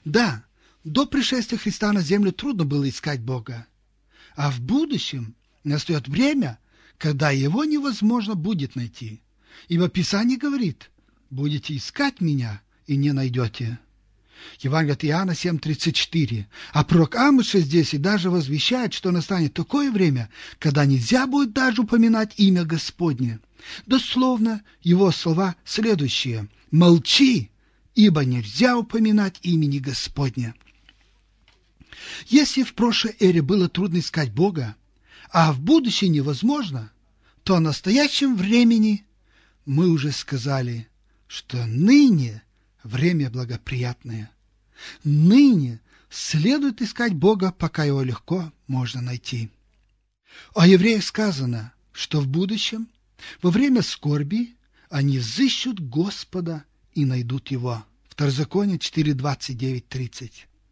Да, до пришествия Христа на землю трудно было искать Бога, а в будущем настает время, когда Его невозможно будет найти. Ибо Писание говорит: «Будете искать Меня и не найдете». Евангелие от Иоанна 7:34. А пророк Амос 6:10 даже возвещает, что настанет такое время, когда нельзя будет даже упоминать имя Господне. Дословно его слова следующие: «Молчи, ибо нельзя упоминать имени Господня». Если в прошлой эре было трудно искать Бога, а в будущем невозможно, то в настоящем времени мы уже сказали, что ныне время благоприятное. Ныне следует искать Бога, пока Его легко можно найти. О евреях сказано, что в будущем, во время скорби, они взыщут Господа и найдут Его. Второзаконие 4:29-30.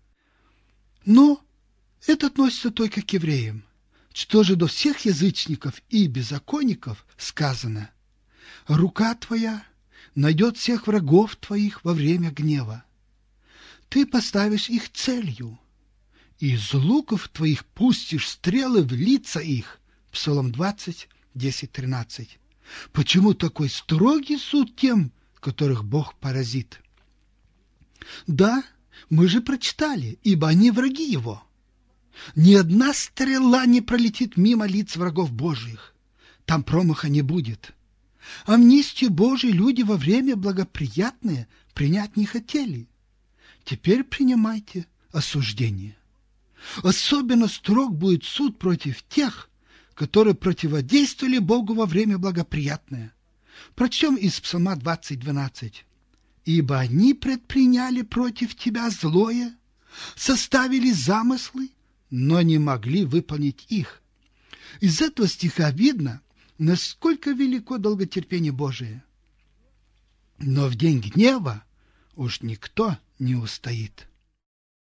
Но это относится только к евреям. Что же до всех язычников и беззаконников сказано: «Рука твоя найдет всех врагов твоих во время гнева. Ты поставишь их целью, и из луков твоих пустишь стрелы в лица их». Псалом 20, 10-13. Почему такой строгий суд тем, которых Бог поразит? Да, мы же прочитали, ибо они враги Его. Ни одна стрела не пролетит мимо лиц врагов Божьих. Там промаха не будет. Амнистию Божию люди во время благоприятное принять не хотели. Теперь принимайте осуждение. Особенно строг будет суд против тех, которые противодействовали Богу во время благоприятное. Прочтем из Псалма 20:12. «Ибо они предприняли против тебя злое, составили замыслы, но не могли выполнить их». Из этого стиха видно, насколько велико долготерпение Божие. Но в день гнева уж никто не устоит.